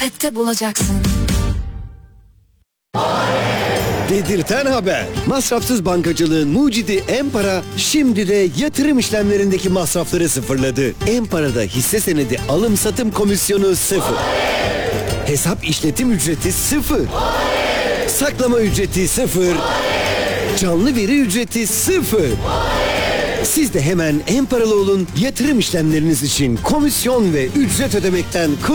Pette bulacaksın. Dedirten haber. Masrafsız bankacılığın mucidi Empara şimdi de yatırım işlemlerindeki masrafları sıfırladı. Empara'da hisse senedi alım satım komisyonu 0. Hesap işletim ücreti 0. Saklama ücreti 0. Canlı veri ücreti 0. Siz de hemen Emparalı olun, yatırım işlemleriniz için komisyon ve ücret ödemekten